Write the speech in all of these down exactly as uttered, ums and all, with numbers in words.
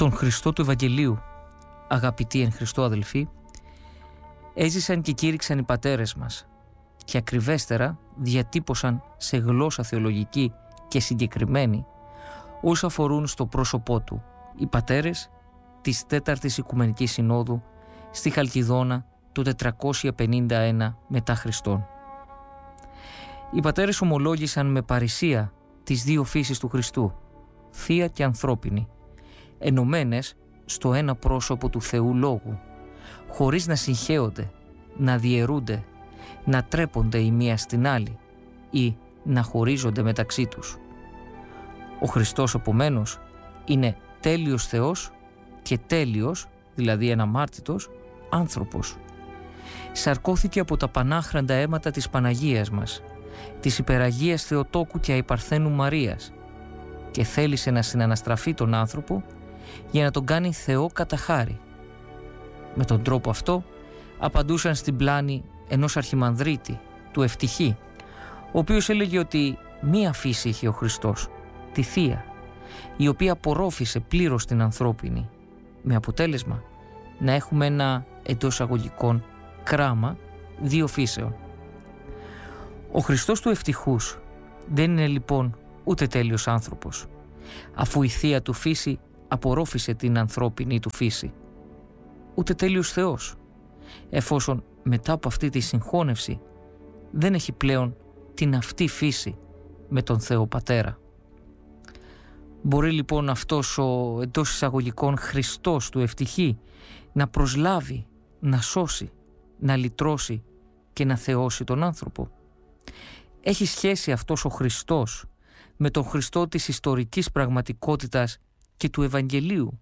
τον Χριστό του Ευαγγελίου, αγαπητοί εν Χριστώ αδελφοί, έζησαν και κήρυξαν οι πατέρες μας και ακριβέστερα διατύπωσαν σε γλώσσα θεολογική και συγκεκριμένη όσα αφορούν στο πρόσωπό του οι πατέρες της τέταρτης Οικουμενικής Συνόδου στη Χαλκιδόνα του τετρακόσια πενήντα ένα μετά Χριστόν. Οι πατέρες ομολόγησαν με παρησία τις δύο φύσεις του Χριστού, θεία και ανθρώπινη, ενωμένες στο ένα πρόσωπο του Θεού Λόγου, χωρίς να συγχέονται, να διαιρούνται, να τρέπονται η μία στην άλλη ή να χωρίζονται μεταξύ τους. Ο Χριστός επομένως είναι τέλειος Θεός και τέλειος, δηλαδή αναμάρτητος, άνθρωπος. Σαρκώθηκε από τα πανάχραντα αίματα της Παναγίας μας, της υπεραγίας Θεοτόκου και αϊπαρθένου Μαρίας, και θέλησε να συναναστραφεί τον άνθρωπο για να τον κάνει Θεό κατά χάρη. Με τον τρόπο αυτό απαντούσαν στην πλάνη ενός αρχιμανδρίτη, του Ευτυχή, ο οποίος έλεγε ότι μία φύση είχε ο Χριστός, τη Θεία, η οποία απορρόφησε πλήρως την ανθρώπινη, με αποτέλεσμα να έχουμε ένα εντός εισαγωγικών κράμα δύο φύσεων. Ο Χριστός του Ευτυχούς δεν είναι λοιπόν ούτε τέλειος άνθρωπος, αφού η Θεία του φύση απορρόφησε την ανθρώπινη του φύση, ούτε τέλειος Θεός, εφόσον μετά από αυτή τη συγχώνευση δεν έχει πλέον την αυτή φύση με τον Θεό Πατέρα. Μπορεί λοιπόν αυτός ο εντός εισαγωγικών Χριστός του Ευτυχή να προσλάβει, να σώσει, να λυτρώσει και να θεώσει τον άνθρωπο? Έχει σχέση αυτός ο Χριστός με τον Χριστό της ιστορικής πραγματικότητας και του Ευαγγελίου?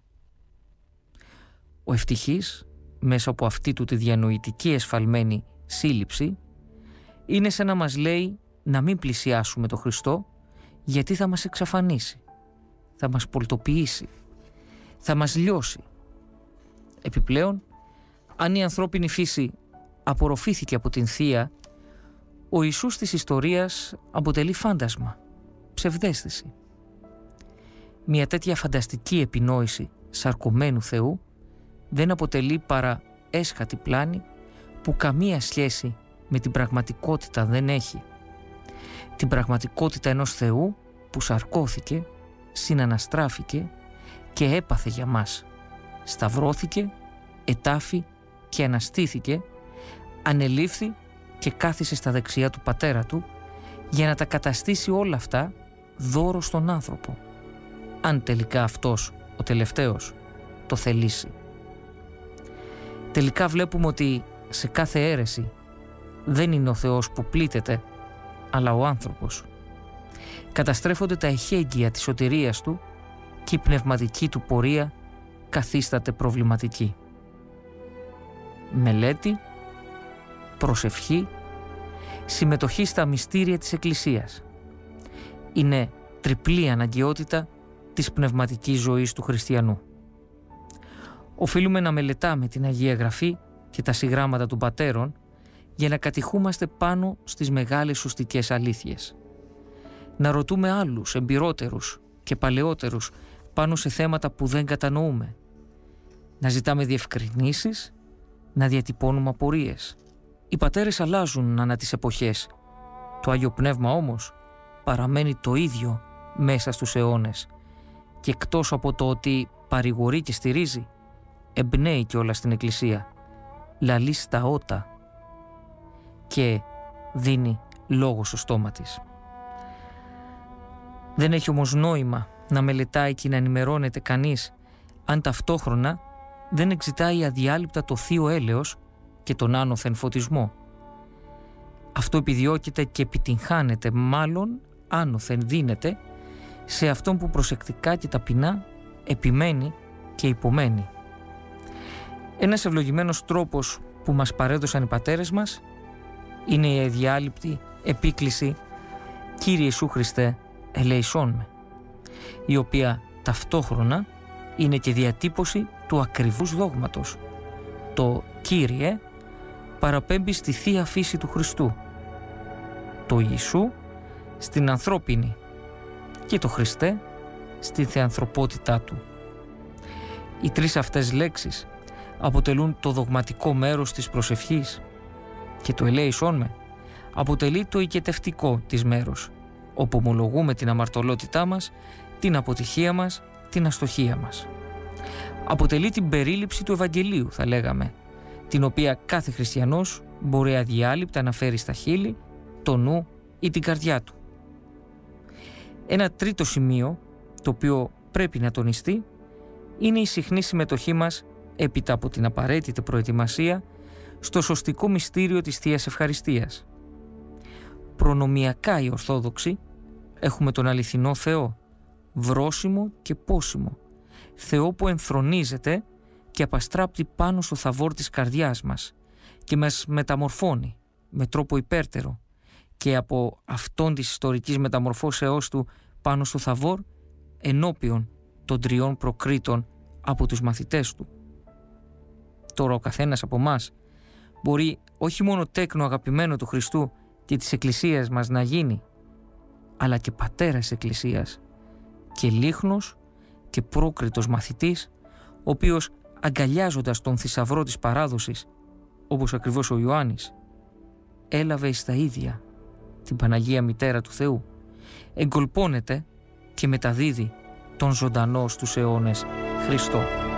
Ο Ευτυχής, μέσα από αυτή του τη διανοητική εσφαλμένη σύλληψη, είναι σαν να μας λέει να μην πλησιάσουμε τον Χριστό, γιατί θα μας εξαφανίσει, θα μας πολτοποιήσει, θα μας λιώσει. Επιπλέον, αν η ανθρώπινη φύση απορροφήθηκε από την Θεία, ο Ιησούς της ιστορίας αποτελεί φάντασμα, ψευδαίσθηση. Μια τέτοια φανταστική επινόηση σαρκωμένου Θεού δεν αποτελεί παρά έσχατη πλάνη που καμία σχέση με την πραγματικότητα δεν έχει. Την πραγματικότητα ενός Θεού που σαρκώθηκε, συναναστράφηκε και έπαθε για μας. Σταυρώθηκε, ετάφη και αναστήθηκε, ανελήφθη και κάθισε στα δεξιά του Πατέρα του για να τα καταστήσει όλα αυτά δώρο στον άνθρωπο, αν τελικά αυτός ο τελευταίος το θελήσει. Τελικά βλέπουμε ότι σε κάθε αίρεση δεν είναι ο Θεός που πλήττεται, αλλά ο άνθρωπος. Καταστρέφονται τα εχέγγυα της σωτηρίας του και η πνευματική του πορεία καθίσταται προβληματική. Μελέτη, προσευχή, συμμετοχή στα μυστήρια της Εκκλησίας είναι τριπλή αναγκαιότητα της πνευματικής ζωής του χριστιανού. Οφείλουμε να μελετάμε την Αγία Γραφή και τα συγγράμματα των πατέρων για να κατηχούμαστε πάνω στις μεγάλες σωστικές αλήθειες. Να ρωτούμε άλλους εμπειρότερους και παλαιότερους πάνω σε θέματα που δεν κατανοούμε. Να ζητάμε διευκρινήσεις, να διατυπώνουμε απορίες. Οι πατέρες αλλάζουν ανά τις εποχές. Το Άγιο Πνεύμα όμως παραμένει το ίδιο μέσα στους αιώνες και εκτός από το ότι παρηγορεί και στηρίζει, εμπνέει και όλα στην Εκκλησία, λαλεί στα ότα και δίνει λόγο στο στόμα της. Δεν έχει όμως νόημα να μελετάει και να ενημερώνεται κανείς αν ταυτόχρονα δεν εξητάει αδιάλειπτα το θείο έλεος και τον άνωθεν φωτισμό. Αυτό επιδιώκεται και επιτυγχάνεται, μάλλον άνωθεν δίνεται, σε αυτόν που προσεκτικά και ταπεινά επιμένει και υπομένει. Ένας ευλογημένος τρόπος που μας παρέδωσαν οι πατέρες μας είναι η αδιάλειπτη επίκληση «Κύριε Ιησού Χριστέ, ελέησόν με», η οποία ταυτόχρονα είναι και διατύπωση του ακριβούς δόγματος. Το «Κύριε» παραπέμπει στη Θεία Φύση του Χριστού, το Ιησού στην ανθρώπινη και το Χριστέ στη θεανθρωπότητά του. Οι τρεις αυτές λέξεις αποτελούν το δογματικό μέρος της προσευχής και το ελέησόν με αποτελεί το οικετευτικό της μέρος, όπου ομολογούμε την αμαρτωλότητά μας, την αποτυχία μας, την αστοχία μας. Αποτελεί την περίληψη του Ευαγγελίου, θα λέγαμε, την οποία κάθε χριστιανός μπορεί αδιάλειπτα να φέρει στα χείλη, το νου ή την καρδιά του. Ένα τρίτο σημείο, το οποίο πρέπει να τονιστεί, είναι η συχνή συμμετοχή μας, έπειτα από την απαραίτητη προετοιμασία, στο σωστικό μυστήριο της Θείας Ευχαριστίας. Προνομιακά οι Ορθόδοξοι έχουμε τον αληθινό Θεό, βρόσιμο και πόσιμο, Θεό που ενθρονίζεται και απαστράπτει πάνω στο θαβόρ της καρδιάς μας και μας μεταμορφώνει με τρόπο υπέρτερο, και από αυτόν της ιστορικής μεταμορφώσεώς του πάνω στο θαβόρ ενώπιον των τριών προκρίτων από τους μαθητές του. Τώρα ο καθένας από μας μπορεί όχι μόνο τέκνο αγαπημένο του Χριστού και της Εκκλησίας μας να γίνει, αλλά και πατέρας Εκκλησίας και λίχνος και πρόκριτος μαθητής, ο οποίος αγκαλιάζοντας τον θησαυρό της παράδοσης, όπως ακριβώς ο Ιωάννης, έλαβε εις τα ίδια την Παναγία Μητέρα του Θεού, εγκολπώνεται και μεταδίδει τον ζωντανό στους αιώνες Χριστό.